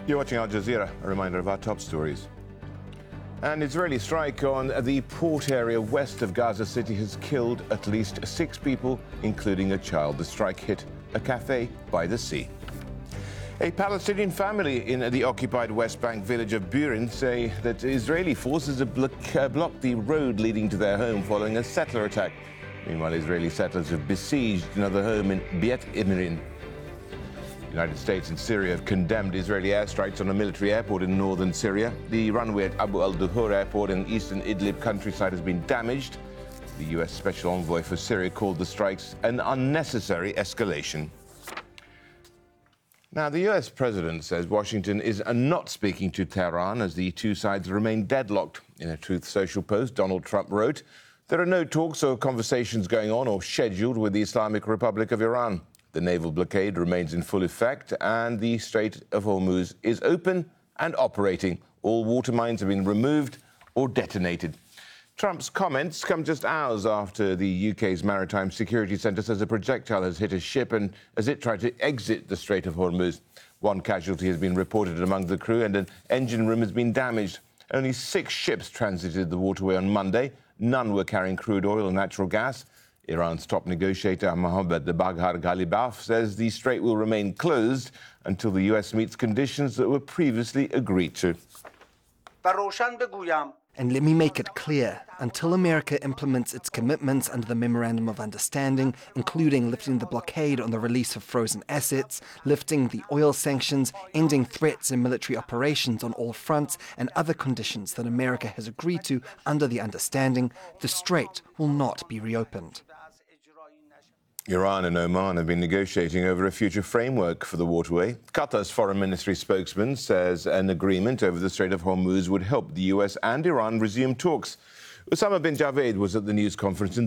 You're watching Al Jazeera, a reminder of our top stories. An Israeli strike on the port area west of Gaza City has killed at least 6 people, including a child. The strike hit a cafe by the sea. A Palestinian family in the occupied West Bank village of Burin say that Israeli forces have blocked the road leading to their home following a settler attack. Meanwhile, Israeli settlers have besieged another home in Beit Imrin. The United States and Syria have condemned Israeli airstrikes on a military airport in northern Syria. The runway at Abu al-Duhur airport in eastern Idlib countryside has been damaged. The U.S. Special Envoy for Syria called the strikes an unnecessary escalation. Now, the U.S. president says Washington is not speaking to Tehran as the two sides remain deadlocked. In a Truth Social post, Donald Trump wrote, "There are no talks or conversations going on or scheduled with the Islamic Republic of Iran. The naval blockade remains in full effect and the Strait of Hormuz is open and operating. All water mines have been removed or detonated." Trump's comments come just hours after the UK's Maritime Security Centre says a projectile has hit a ship and as it tried to exit the Strait of Hormuz. 1 casualty has been reported among the crew and an engine room has been damaged. Only 6 ships transited the waterway on Monday. None were carrying crude oil or natural gas. Iran's top negotiator Mohammad Baghar Ghalibaf says the strait will remain closed until the US meets conditions that were previously agreed to. And let me make it clear, until America implements its commitments under the Memorandum of Understanding, including lifting the blockade on the release of frozen assets, lifting the oil sanctions, ending threats and military operations on all fronts, and other conditions that America has agreed to under the understanding, the strait will not be reopened. Iran and Oman have been negotiating over a future framework for the waterway. Qatar's foreign ministry spokesman says an agreement over the Strait of Hormuz would help the US and Iran resume talks. Osama bin Javed was at the news conference in